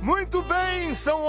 Muito bem, são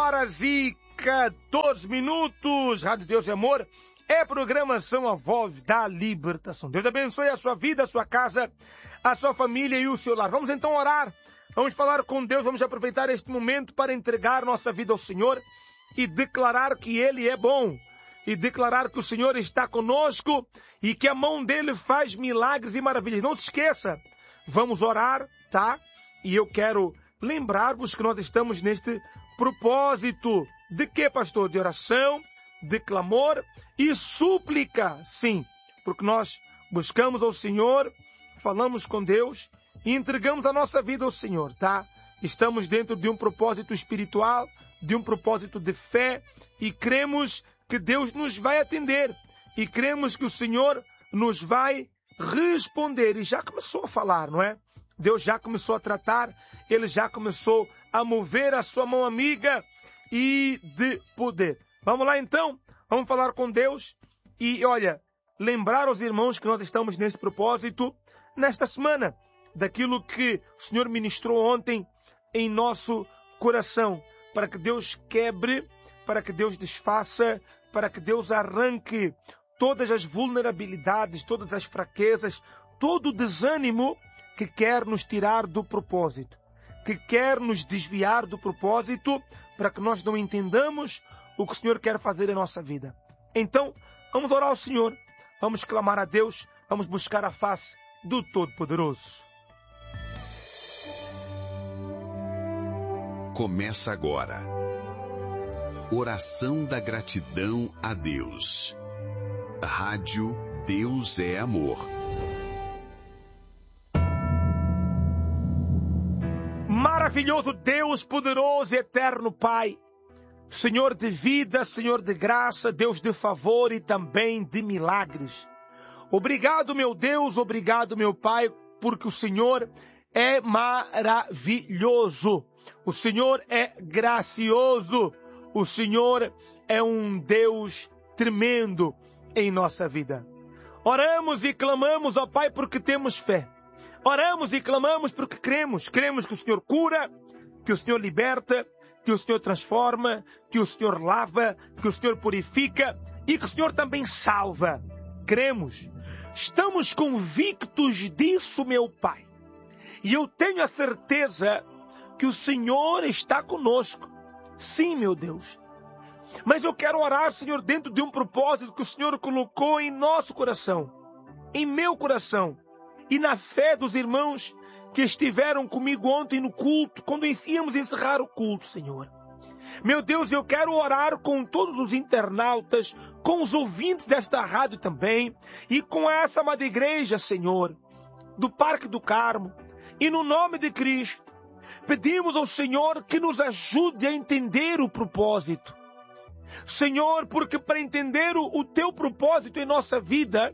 8h14. Rádio Deus e Amor é programação A Voz da Libertação. Deus abençoe a sua vida, a sua casa, a sua família e o seu lar. Vamos então orar, vamos falar com Deus, vamos aproveitar este momento para entregar nossa vida ao Senhor e declarar que Ele é bom. E declarar que o Senhor está conosco e que a mão dele faz milagres e maravilhas. Não se esqueça, vamos orar, tá? E eu quero lembrar-vos que nós estamos neste propósito. De quê, pastor? De oração, de clamor e súplica. Sim, porque nós buscamos ao Senhor, falamos com Deus e entregamos a nossa vida ao Senhor, tá? Estamos dentro de um propósito espiritual, de um propósito de fé e cremos que Deus nos vai atender e cremos que o Senhor nos vai responder. E já começou a falar, não é? Deus já começou a tratar, Ele já começou a mover a sua mão amiga e de poder. Vamos lá então, vamos falar com Deus e olha, lembrar aos irmãos que nós estamos nesse propósito, nesta semana, daquilo que o Senhor ministrou ontem em nosso coração, para que Deus quebre, para que Deus desfaça, para que Deus arranque todas as vulnerabilidades, todas as fraquezas, todo o desânimo que quer nos tirar do propósito, que quer nos desviar do propósito, para que nós não entendamos o que o Senhor quer fazer em nossa vida. Então, vamos orar ao Senhor, vamos clamar a Deus, vamos buscar a face do Todo-Poderoso. Começa agora. Oração da gratidão a Deus. Rádio Deus é Amor. Maravilhoso Deus, poderoso e eterno Pai, Senhor de vida, Senhor de graça, Deus de favor e também de milagres. Obrigado, meu Deus, obrigado, meu Pai, porque o Senhor é maravilhoso, o Senhor é gracioso, o Senhor é um Deus tremendo em nossa vida. Oramos e clamamos, ó Pai, porque temos fé. Oramos e clamamos porque cremos. Cremos que o Senhor cura, que o Senhor liberta, que o Senhor transforma, que o Senhor lava, que o Senhor purifica e que o Senhor também salva. Cremos. Estamos convictos disso, meu Pai. E eu tenho a certeza que o Senhor está conosco. Sim, meu Deus. Mas eu quero orar, Senhor, dentro de um propósito que o Senhor colocou em nosso coração, em meu coração, e na fé dos irmãos que estiveram comigo ontem no culto, quando íamos encerrar o culto, Senhor. Meu Deus, eu quero orar com todos os internautas, com os ouvintes desta rádio também, e com essa amada igreja, Senhor, do Parque do Carmo, e no nome de Cristo, pedimos ao Senhor que nos ajude a entender o propósito. Senhor, porque para entender o teu propósito em nossa vida,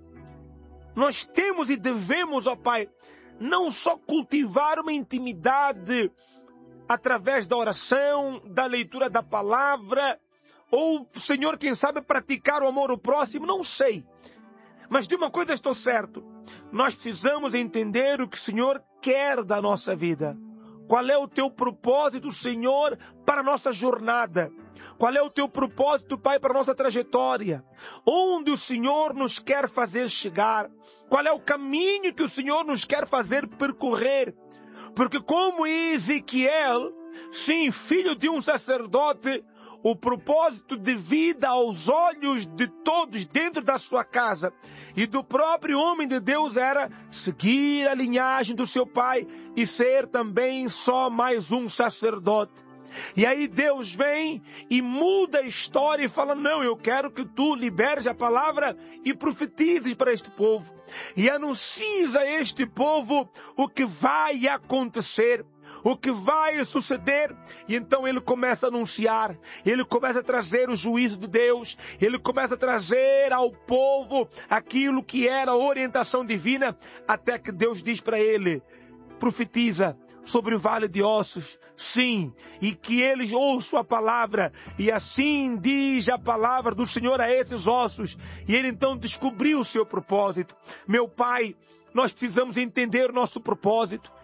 nós temos e devemos, ó Pai, não só cultivar uma intimidade através da oração, da leitura da palavra, ou, Senhor, quem sabe praticar o amor ao próximo, não sei. Mas de uma coisa estou certo, nós precisamos entender o que o Senhor quer da nossa vida. Qual é o teu propósito, Senhor, para a nossa jornada? Qual é o teu propósito, Pai, para a nossa trajetória? Onde o Senhor nos quer fazer chegar? Qual é o caminho que o Senhor nos quer fazer percorrer? Porque como Ezequiel, sim, filho de um sacerdote, o propósito de vida aos olhos de todos dentro da sua casa e do próprio homem de Deus era seguir a linhagem do seu pai e ser também só mais um sacerdote. E aí Deus vem e muda a história e fala, não, eu quero que tu liberes a palavra e profetizes para este povo. E anuncies a este povo o que vai acontecer, o que vai suceder. E então ele começa a anunciar, ele começa a trazer o juízo de Deus, ele começa a trazer ao povo aquilo que era a orientação divina, até que Deus diz para ele, profetiza sobre o vale de ossos, sim, e que eles ouçam a palavra, e assim diz a palavra do Senhor a esses ossos, e ele então descobriu o seu propósito. Meu Pai, nós precisamos entender o nosso propósito.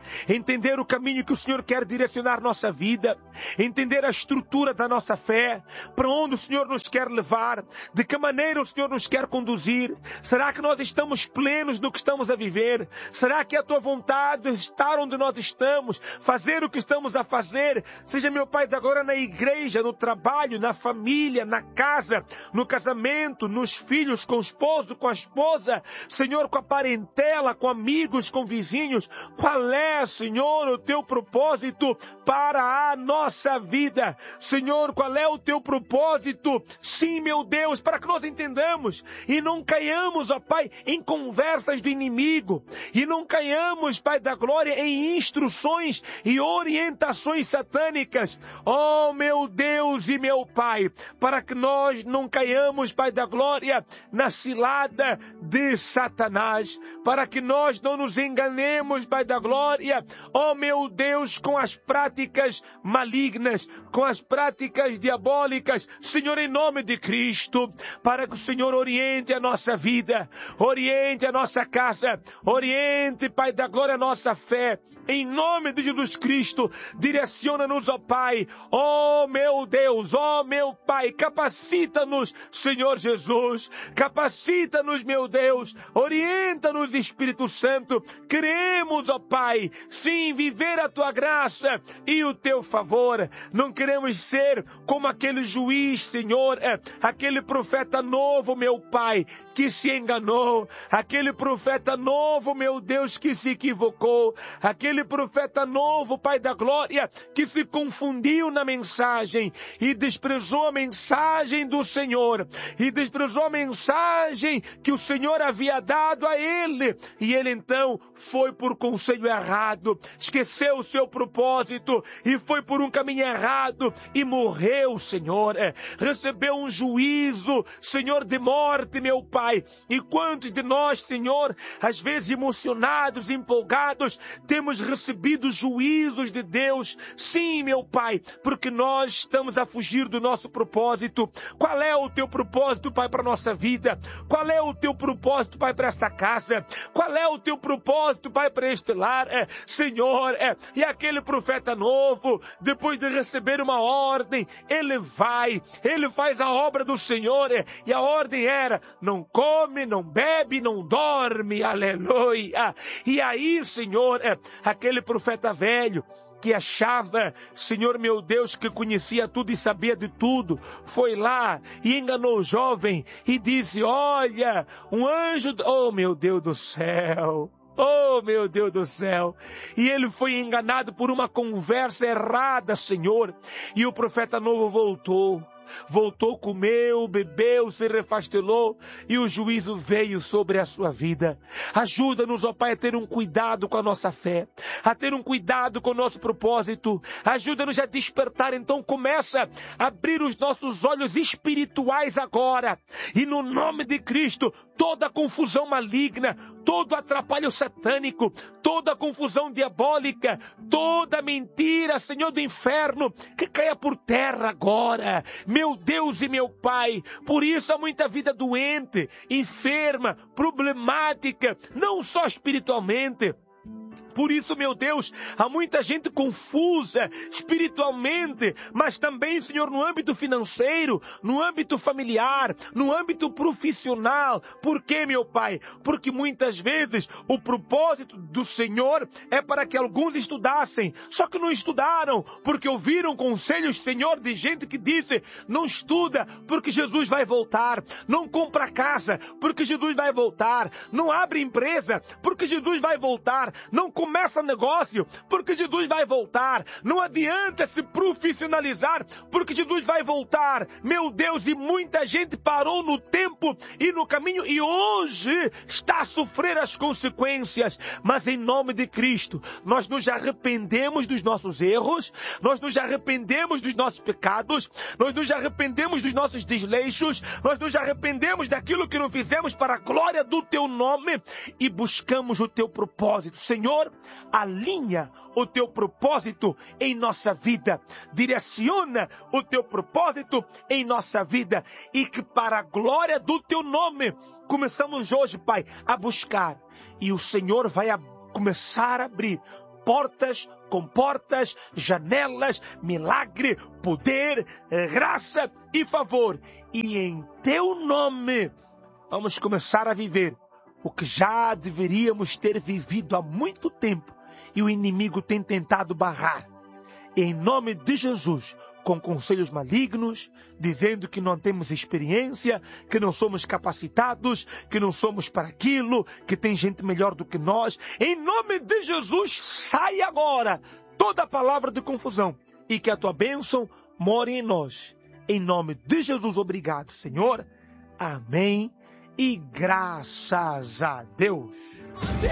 entender o caminho que o Senhor quer direcionar nossa vida, entender a estrutura da nossa fé, para onde o Senhor nos quer levar, de que maneira o Senhor nos quer conduzir. Será que nós estamos plenos do que estamos a viver? Será que é a tua vontade estar onde nós estamos, fazer o que estamos a fazer? Seja, meu Pai, agora na igreja, no trabalho, na família, na casa, no casamento, nos filhos, com o esposo, com a esposa, Senhor, com a parentela, com amigos, com vizinhos. Qual é, Senhor, o teu propósito para a nossa vida? Senhor, qual é o teu propósito? Sim, meu Deus, para que nós entendamos e não caiamos, ó Pai, em conversas do inimigo, e não caiamos, Pai da glória, em instruções e orientações satânicas. Ó meu Deus e meu Pai, para que nós não caiamos, Pai da glória, na cilada de Satanás, para que nós não nos enganemos, Pai da glória, ó meu Deus, com as práticas malignas, com as práticas diabólicas. Senhor, em nome de Cristo, para que o Senhor oriente a nossa vida, oriente a nossa casa, oriente, Pai da glória, a nossa fé, em nome de Jesus Cristo. Direciona-nos, ó Pai, ó meu Deus, ó meu Pai, capacita-nos, Senhor Jesus, capacita-nos, meu Deus, orienta-nos, Espírito Santo. Queremos, ó Pai, sim, viver a tua graça e o teu favor. Não queremos ser como aquele juiz, Senhor, aquele profeta novo, meu Pai, que se enganou, aquele profeta novo, meu Deus, que se equivocou, aquele profeta novo, Pai da glória, que se confundiu na mensagem e desprezou a mensagem do Senhor, e desprezou a mensagem que o Senhor havia dado a ele, e ele então foi por conselho errado, esqueceu o seu propósito e foi por um caminho errado e morreu, Senhor, recebeu um juízo, Senhor, de morte, meu Pai. E quantos de nós, Senhor, às vezes emocionados, empolgados, temos recebido juízos de Deus? Sim, meu Pai, porque nós estamos a fugir do nosso propósito. Qual é o teu propósito, Pai, para a nossa vida? Qual é o teu propósito, Pai, para esta casa? Qual é o teu propósito, Pai, para este lar? Senhor, e aquele profeta novo, depois de receber uma ordem, ele faz a obra do Senhor, e a ordem era: não come, não bebe, não dorme, aleluia. E aí, Senhor, aquele profeta velho, que achava, Senhor meu Deus, que conhecia tudo e sabia de tudo, foi lá e enganou o jovem e disse: olha, um anjo, oh meu Deus do céu, oh, meu Deus do céu. E ele foi enganado por uma conversa errada, Senhor. E o profeta novo voltou, comeu, bebeu, se refastelou, e o juízo veio sobre a sua vida. Ajuda-nos, ó Pai, a ter um cuidado com a nossa fé, a ter um cuidado com o nosso propósito. Ajuda-nos a despertar. Então começa a abrir os nossos olhos espirituais agora, e no nome de Cristo, toda confusão maligna, todo atrapalho satânico, toda confusão diabólica, toda mentira, Senhor, do inferno, que caia por terra agora, meu Deus e meu Pai. Por isso há muita vida doente, enferma, problemática, não só espiritualmente. Por isso, meu Deus, há muita gente confusa espiritualmente, mas também, Senhor, no âmbito financeiro, no âmbito familiar, no âmbito profissional. Por quê, meu Pai? Porque muitas vezes o propósito do Senhor é para que alguns estudassem, só que não estudaram, porque ouviram conselhos, Senhor, de gente que disse: não estuda, porque Jesus vai voltar. Não compra casa, porque Jesus vai voltar. Não abre empresa, porque Jesus vai voltar. Não começa negócio, porque Jesus vai voltar. Não adianta se profissionalizar, porque Jesus vai voltar. Meu Deus, e muita gente parou no tempo e no caminho e hoje está a sofrer as consequências. Mas em nome de Cristo, nós nos arrependemos dos nossos erros, nós nos arrependemos dos nossos pecados, nós nos arrependemos dos nossos desleixos, nós nos arrependemos daquilo que não fizemos para a glória do Teu nome e buscamos o Teu propósito. Senhor, alinha o Teu propósito em nossa vida, direciona o Teu propósito em nossa vida, e que para a glória do Teu nome começamos hoje, Pai, a buscar, e o Senhor vai começar a abrir portas, com portas, janelas, milagre, poder, graça e favor. E em teu nome vamos começar a viver o que já deveríamos ter vivido há muito tempo e o inimigo tem tentado barrar. Em nome de Jesus, com conselhos malignos, dizendo que não temos experiência, que não somos capacitados, que não somos para aquilo, que tem gente melhor do que nós. Em nome de Jesus, sai agora toda palavra de confusão e que a tua bênção more em nós. Em nome de Jesus, obrigado, Senhor. Amém e graças a Deus.